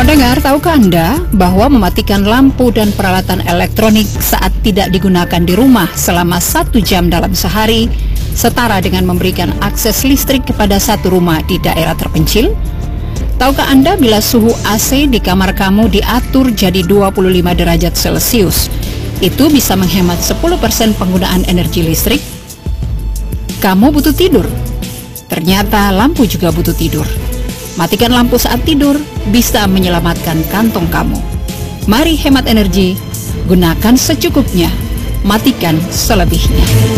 Pendengar, tahukah Anda bahwa mematikan lampu dan peralatan elektronik saat tidak digunakan di rumah selama 1 jam dalam sehari setara dengan memberikan akses listrik kepada satu rumah di daerah terpencil? Tahukah Anda bila suhu AC di kamar kamu diatur jadi 25 derajat Celcius, itu bisa menghemat 10% penggunaan energi listrik? Kamu butuh tidur. Ternyata lampu juga butuh tidur. Matikan lampu saat tidur bisa menyelamatkan kantong kamu. Mari hemat energi, gunakan secukupnya, matikan selebihnya.